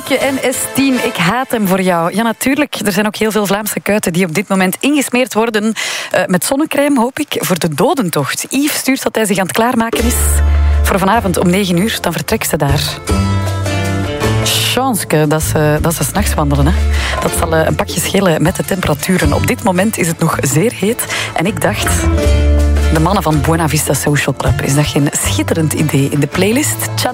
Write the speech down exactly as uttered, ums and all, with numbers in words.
Marieke en S tien, ik haat hem voor jou. Ja, natuurlijk. Er zijn ook heel veel Vlaamse kuiten die op dit moment ingesmeerd worden uh, met zonnecrème, hoop ik, voor de dodentocht. Yves stuurt dat hij zich aan het klaarmaken is voor vanavond om negen uur. Dan vertrekt ze daar. Chanske dat ze, dat ze 's nachts wandelen. Hè. Dat zal uh, een pakje schelen met de temperaturen. Op dit moment is het nog zeer heet. En ik dacht, de mannen van Buena Vista Social Club, is dat geen schitterend idee in de playlist? Tja,